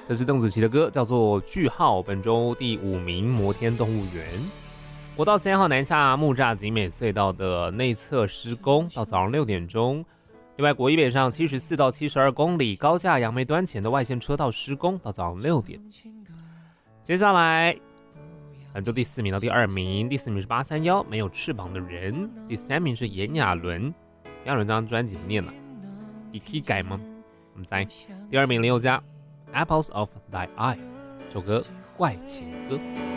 这是邓紫棋的歌，叫做《句号》，本周第5名，摩天动物园。国道3号南下木栅景美隧道的内侧施工，到早上6点钟。另外，国一北上74到72公里高架杨梅端前的外线车道施工，到早上6点。接下来，本周第4名到第2名，第4名是831没有翅膀的人，第3名是炎亚纶。炎亚纶这张专辑怎么念呢？你可以改吗？我们猜。第2名林宥嘉 Apples of Thy Eye 这首歌怪情歌。